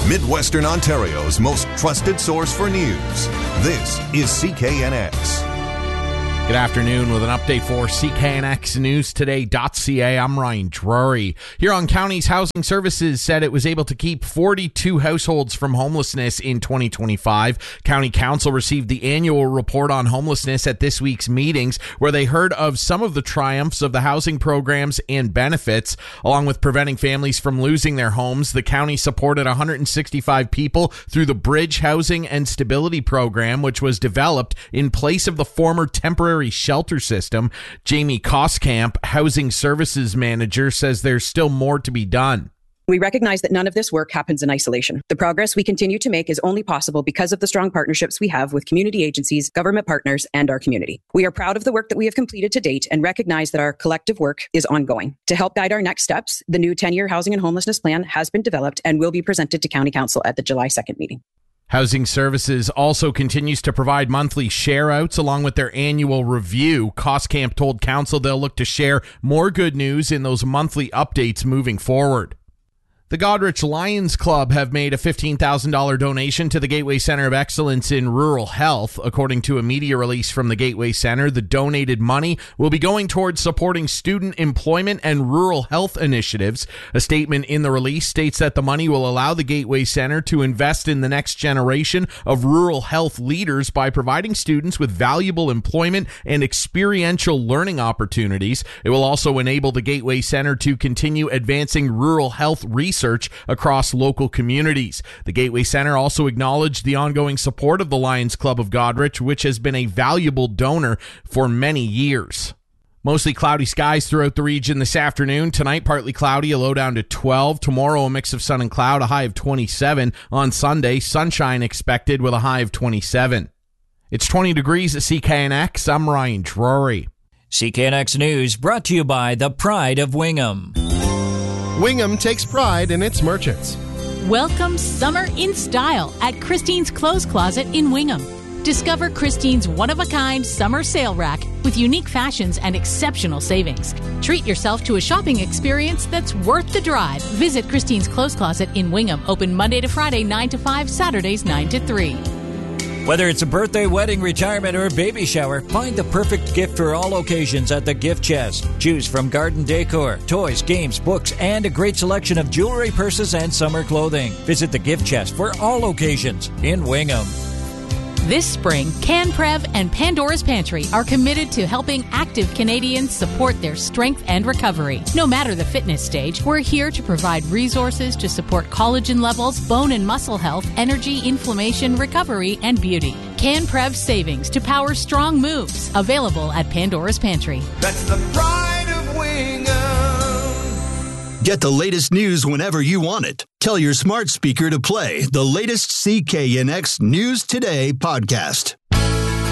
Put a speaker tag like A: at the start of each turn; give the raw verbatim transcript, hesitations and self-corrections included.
A: Midwestern Ontario's most trusted source for news. This is C K N X.
B: Good afternoon with an update for C K N X News Today dot C A. I'm Ryan Drury. Huron County's Housing Services said it was able to keep forty-two households from homelessness in twenty twenty-five. County Council received the annual report on homelessness at this week's meetings, where they heard of some of the triumphs of the housing programs and benefits. Along with preventing families from losing their homes, the county supported one hundred sixty-five people through the Bridge Housing and Stability Program, which was developed in place of the former temporary shelter system. Jamie Koskamp, Housing Services Manager, says there's still more to be done.
C: We recognize that none of this work happens in isolation. The progress we continue to make is only possible because of the strong partnerships we have with community agencies, government partners, and our community. We are proud of the work that we have completed to date and recognize that our collective work is ongoing. To help guide our next steps, the new ten-year Housing and Homelessness Plan has been developed and will be presented to County Council at the July second meeting.
B: Housing Services also continues to provide monthly share-outs along with their annual review. Koskamp told Council they'll look to share more good news in those monthly updates moving forward. The Goderich Lions Club have made a fifteen thousand dollars donation to the Gateway Center of Excellence in Rural Health. According to a media release from the Gateway Center, the donated money will be going towards supporting student employment and rural health initiatives. A statement in the release states that the money will allow the Gateway Center to invest in the next generation of rural health leaders by providing students with valuable employment and experiential learning opportunities. It will also enable the Gateway Center to continue advancing rural health research across local communities. The Gateway Center also acknowledged the ongoing support of the Lions Club of Goderich, which has been a valuable donor for many years. Mostly cloudy skies throughout the region this afternoon. Tonight, partly cloudy, a low down to twelve. Tomorrow, a mix of sun and cloud, a high of twenty-seven. On Sunday, sunshine expected with a high of twenty-seven. It's twenty degrees at C K N X. I'm Ryan Drury.
D: C K N X News brought to you by the Pride of Wingham.
E: Wingham takes pride in its merchants.
F: Welcome summer in style at Christine's Clothes Closet in Wingham. Discover Christine's one-of-a-kind summer sale rack with unique fashions and exceptional savings. Treat yourself to a shopping experience that's worth the drive. Visit Christine's Clothes Closet in Wingham, open Monday to Friday, nine to five, Saturdays, nine to three.
D: Whether it's a birthday, wedding, retirement, or baby shower, find the perfect gift for all occasions at the Gift Chest. Choose from garden decor, toys, games, books, and a great selection of jewelry, purses, and summer clothing. Visit the Gift Chest for all occasions in Wingham.
F: This spring, CanPrev and Pandora's Pantry are committed to helping active Canadians support their strength and recovery. No matter the fitness stage, we're here to provide resources to support collagen levels, bone and muscle health, energy, inflammation, recovery, and beauty. CanPrev savings to power strong moves. Available at Pandora's Pantry.
G: That's the pride of Wingham.
H: Get the latest news whenever you want it. Tell your smart speaker to play the latest C K N X News Today podcast.